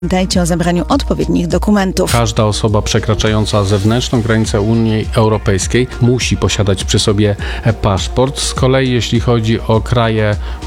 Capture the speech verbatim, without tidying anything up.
Pamiętajcie o zabraniu odpowiednich dokumentów. Każda osoba przekraczająca zewnętrzną granicę Unii Europejskiej musi posiadać przy sobie paszport. Z kolei jeśli chodzi o kraje